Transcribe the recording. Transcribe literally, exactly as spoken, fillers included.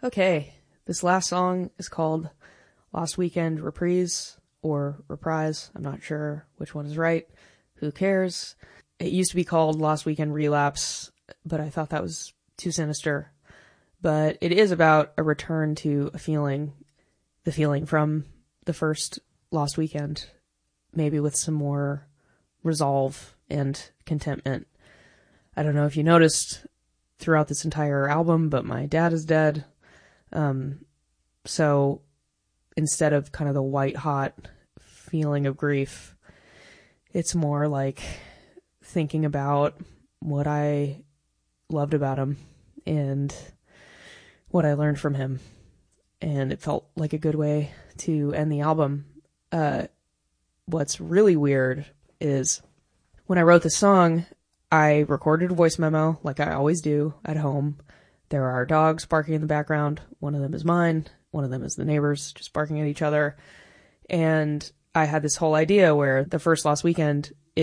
Okay, this last song is called Lost Weekend Reprise or Reprise. I'm not sure which one is right. Who cares? It used to be called Lost Weekend Relapse, but I thought that was too sinister. But it is about a return to a feeling, the feeling from the first Lost Weekend, maybe with some more resolve and contentment. I don't know if you noticed throughout this entire album, but my dad is dead. Um, so instead of kind of the white hot feeling of grief, it's more like thinking about what I loved about him and what I learned from him. And it felt like a good way to end the album. Uh, what's really weird is when I wrote the song, I recorded a voice memo like I always do at home. There are dogs barking in the background. One of them is mine. One of them is the neighbors just barking at each other. And I had this whole idea where the first Lost Weekend